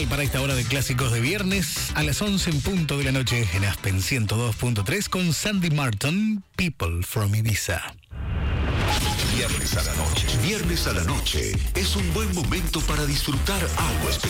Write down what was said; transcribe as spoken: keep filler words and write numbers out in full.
final para esta hora de clásicos de viernes a las once en punto de la noche en Aspen ciento dos punto tres con Sandy Martin, People from Ibiza. Viernes a la noche. Viernes a la noche es un buen momento para disfrutar algo especial.